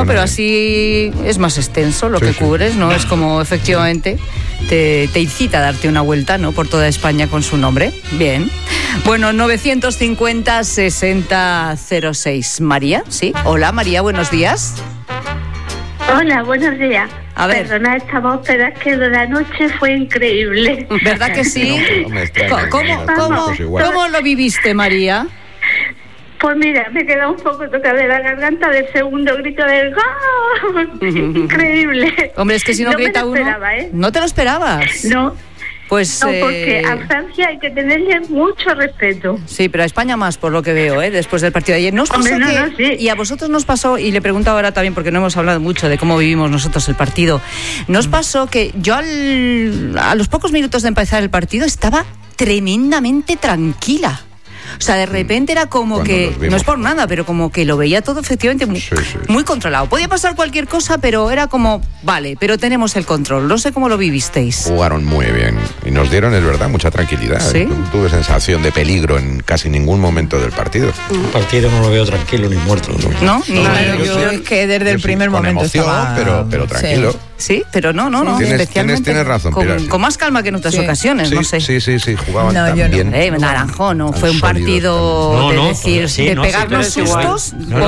Bueno, pero así es más extenso lo que cubres, ¿no? Es como efectivamente te incita a darte una vuelta, ¿no? Por toda España con su nombre. Bien. Bueno, 950-6006. María, ¿sí? Hola, María, buenos días. Hola, buenos días. A ver. Perdona esta voz, pero es que de la noche fue increíble. ¿Verdad que sí? No me extraña, ¿Cómo lo viviste, María? Pues mira, me quedó un poco tocada de la garganta del segundo grito del ¡gol! Increíble. Hombre, es que si no grita uno... esperaba, ¿eh? ¿No te lo esperabas? No. Pues, No, porque a Francia hay que tenerle mucho respeto. Sí, pero a España más, por lo que veo, después del partido de ayer. ¿Nos pasó sí. Y a vosotros nos pasó, y le pregunto ahora también, porque no hemos hablado mucho de cómo vivimos nosotros el partido, nos pasó que yo a los pocos minutos de empezar el partido estaba tremendamente tranquila. O sea, de repente era como que, no es por nada, pero como que lo veía todo efectivamente muy controlado. Podía pasar cualquier cosa, pero era como, vale, pero tenemos el control. No sé cómo lo vivisteis. Jugaron muy bien y nos dieron, es verdad, mucha tranquilidad. ¿Sí? No tuve sensación de peligro en casi ningún momento del partido. Un partido no lo veo tranquilo ni muerto. ¿No? Yo es que desde el primer momento emoción, estaba... pero tranquilo. Sí, pero no. Tienes razón, Pilar. Con más calma que en otras ocasiones, no sé. Sí, jugaban tan bien. Naranjo, no fue un partido de pegarnos sustos.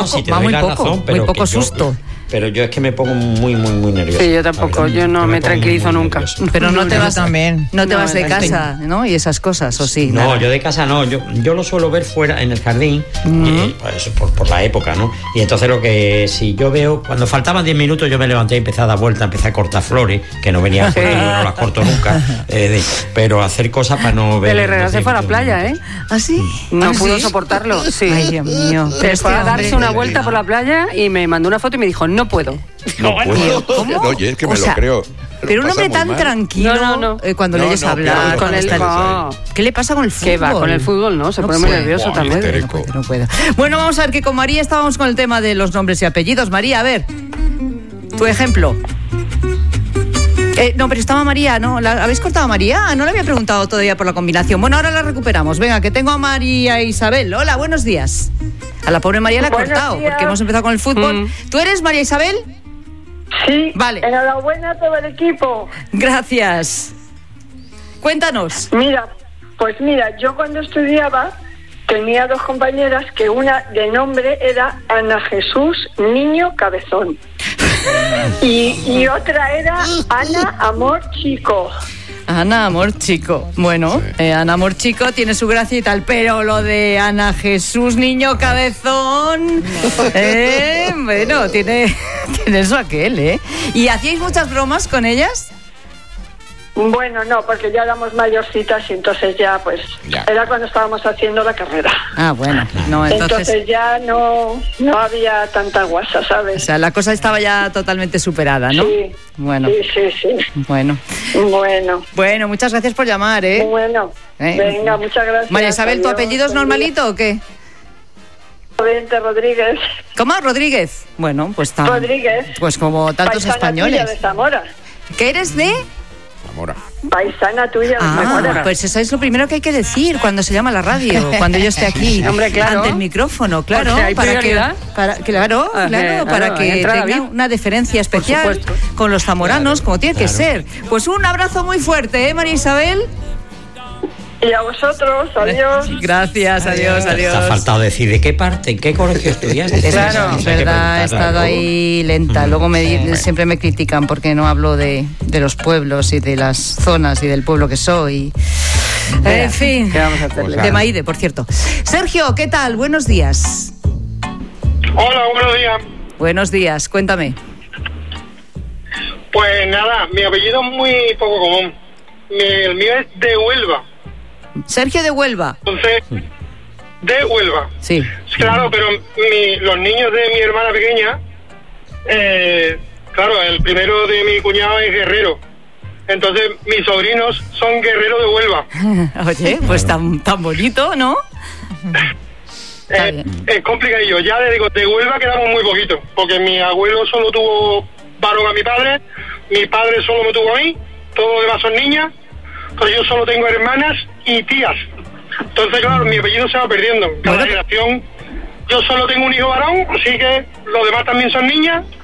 Muy poco susto. Pero yo es que me pongo muy nervioso. Sí, yo tampoco, yo no me tranquilizo nunca. Pero no te vas también. No te vas de casa, ¿no? Y esas cosas, ¿o sí? No, yo de casa no, yo lo suelo ver fuera en el jardín, pues, por la época, ¿no? Y entonces si yo veo, cuando faltaban 10 minutos yo me levanté y empecé a dar vueltas, empecé a cortar flores, que no venía por ahí, no las corto nunca, pero hacer cosas para no ver... El Herrera se fue a la playa, ¿eh? ¿Ah, sí? No pudo soportarlo, sí. Ay, Dios mío. Se fue a darse una vuelta por la playa y me mandó una foto y me dijo, no puedo. No puedo. ¿Cómo? Oye, es que me lo creo. Pero un hombre tan tranquilo, No. Cuando le oyes hablar... Con el... ¿Qué le pasa con el fútbol? ¿Qué va? Con el fútbol, ¿no? Se pone muy nervioso también. No puedo. Bueno, vamos a ver que con María estábamos con el tema de los nombres y apellidos. María, a ver, tu ejemplo. No, pero estaba María, ¿no? ¿Habéis cortado a María? No le había preguntado todavía por la combinación. Bueno, ahora la recuperamos. Venga, que tengo a María Isabel. Hola, buenos días. A la pobre María la he cortado, porque hemos empezado con el fútbol. ¿Tú eres María Isabel? Sí. Vale. Enhorabuena a todo el equipo. Gracias. Cuéntanos. Mira, yo cuando estudiaba tenía dos compañeras que una de nombre era Ana Jesús Niño Cabezón. Y otra era Ana Amor Chico. Ana Amor Chico. Bueno, Ana Amor Chico tiene su gracia y tal, pero lo de Ana Jesús Niño Cabezón, bueno, tiene eso aquel, ¿eh? ¿Y hacíais muchas bromas con ellas? Bueno, no, porque ya éramos mayorcitas y entonces ya, era cuando estábamos haciendo la carrera. Ah, bueno, no, entonces ya no había tanta guasa, ¿sabes? O sea, la cosa estaba ya totalmente superada, ¿no? Sí. Bueno. Sí. Bueno, muchas gracias por llamar, ¿eh? Bueno, venga, muchas gracias. María Isabel, ¿tu apellido es normalito o qué? Rodríguez. ¿Cómo? Rodríguez. Bueno, pues Rodríguez. Pues como tantos paisana españoles. Tuya de Zamora. ¿Qué eres de? Zamora. Paisana tuya de Zamora. Pues eso es lo primero que hay que decir cuando se llama a la radio, cuando yo esté aquí, hombre, claro, ante el micrófono, claro, para que tenga una deferencia especial con los zamoranos, como tiene que ser. Pues un abrazo muy fuerte, María Isabel. Y a vosotros, adiós. Gracias, adiós. Te ha faltado decir de qué parte, en qué colegio estudiaste. Claro, verdad, he estado ahí lenta. Luego siempre me critican porque no hablo de los pueblos y de las zonas y del pueblo que soy. En fin, ¿qué vamos a hacerle? De Maide, por cierto. Sergio, ¿qué tal? Buenos días. Hola, buenos días. Buenos días, cuéntame. Pues nada, mi apellido es muy poco común. El mío es de Huelva. Sergio de Huelva. Entonces, de Huelva. Sí. Claro, pero los niños de mi hermana pequeña, claro, el primero de mi cuñado es Guerrero. Entonces, mis sobrinos son Guerrero de Huelva. Oye, pues tan bonito, ¿no? Es complicadillo. Ya le digo, de Huelva quedamos muy poquito, porque mi abuelo solo tuvo varón a mi padre solo me tuvo a mí, todos los demás son niñas. Entonces yo solo tengo hermanas y tías. Entonces, claro, mi apellido se va perdiendo. Cada generación, yo solo tengo un hijo varón, así que los demás también son niñas.